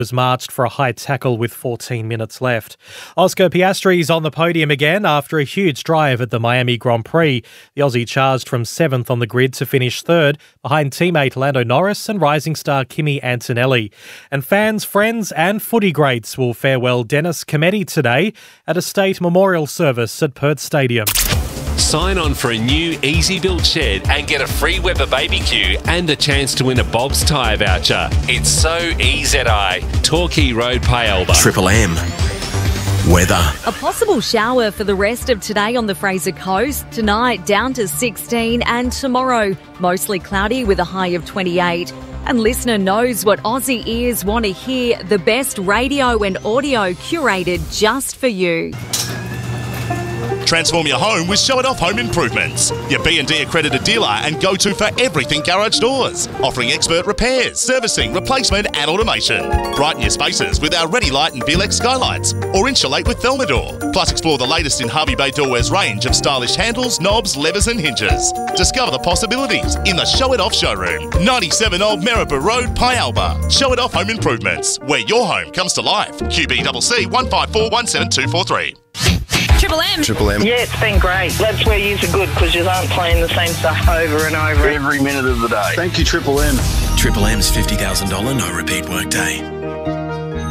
was marched for a high tackle with 14 minutes left. Oscar Piastri's on the podium again after a huge drive at the Miami Grand Prix. The Aussie charged from 7th on the grid to finish 3rd, behind teammate Lando Norris and rising star Kimi Antonelli. And fans, friends and footy greats will farewell Dennis Cometti today at a state memorial service at Perth Stadium. Sign on for a new easy-built shed and get a free Weber BBQ and a chance to win a Bob's Tyre voucher. It's so EZI. Torquay Road, Pyalba. Triple M. Weather. A possible shower for the rest of today on the Fraser Coast. Tonight down to 16 and tomorrow mostly cloudy with a high of 28. And listener knows what Aussie ears want to hear. The best radio and audio curated just for you. Transform your home with Show It Off Home Improvements. Your B&D accredited dealer and go-to for everything garage doors. Offering expert repairs, servicing, replacement and automation. Brighten your spaces with our Ready Light and Velex skylights or insulate with Thermador. Plus explore the latest in Harvey Bay Doorware's range of stylish handles, knobs, levers and hinges. Discover the possibilities in the Show It Off showroom. 97 Old Maribor Road, Pyalba. Show It Off Home Improvements, where your home comes to life. QBCC 154172343. Triple M. Yeah, it's been great. That's where you are good because you aren't playing the same stuff over and over. Every minute of the day. Thank you, Triple M. Triple M's $50,000 no repeat workday.